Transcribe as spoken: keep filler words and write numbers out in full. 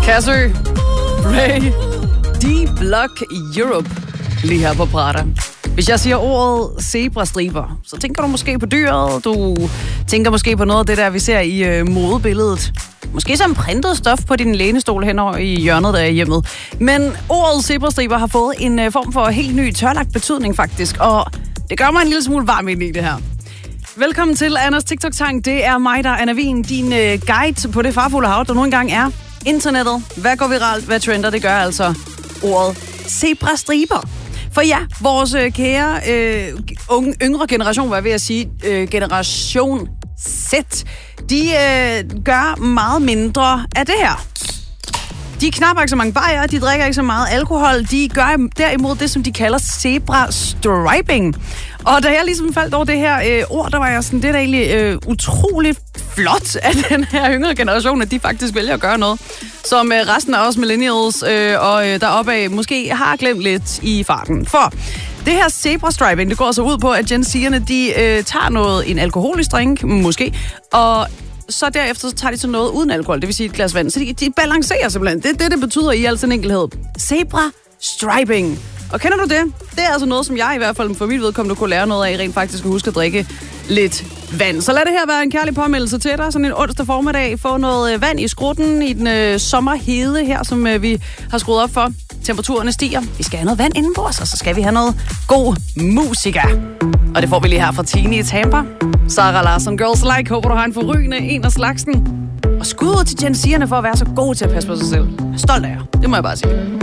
Kasø, Ray, D-Block Europe, lige her på Prada. Hvis jeg siger ordet zebrastriber, så tænker du måske på dyret, du tænker måske på noget af det der, vi ser i øh, modebilledet. Måske som printet stof på din lænestol henover i hjørnet der i hjemmet. Men ordet zebrastriber har fået en øh, form for helt ny tørlagt betydning faktisk, og det gør mig en lille smule varm ind i det her. Velkommen til Annas TikTok-tang. Det er mig, der er Anna Wien, din øh, guide på det farfulde hav, der nu engang er internettet. Hvad går viralt, hvad trender, det gør altså ordet zebrastriber. For ja, vores øh, kære øh, unge, yngre generation, hvad jeg vil sige, øh, generation Z, de øh, gør meget mindre af det her. De knapper ikke så mange bajer, de drikker ikke så meget alkohol, de gør derimod det, som de kalder zebra-striping. Og da jeg ligesom faldt over det her øh, ord, der var jeg sådan, det er da egentlig øh, utroligt flot af den her yngre generation, at de faktisk vælger at gøre noget, som øh, resten af os millennials øh, og øh, deroppe af måske har glemt lidt i farten. For det her zebra-striping, det går altså ud på, at Gen Z'erne, de øh, tager noget, en alkoholisk drink, måske, og så derefter så tager de så noget uden alkohol, det vil sige et glas vand. Så de, de balancerer simpelthen. Det er det, det betyder i al sin enkelhed. Zebra-striping. Og kender du det? Det er altså noget, som jeg i hvert fald for mit vedkommende kunne lære noget af, rent faktisk at huske at drikke lidt vand. Så lad det her være en kærlig påmeldelse til dig. Sådan en onsdag formiddag. Få noget vand i skrutten i den øh, sommerhede her, som øh, vi har skruet op for. Temperaturerne stiger. Vi skal have noget vand indenbords, og så skal vi have noget god musika. Og det får vi lige her fra Tini i Tampa. Sarah Larsson, Girls Like. Håber, du har en forrygende en af slagsen. Og skud ud til Gen Z'erne for at være så gode til at passe på sig selv. Jeg er stolt af jer. Det må jeg bare sige.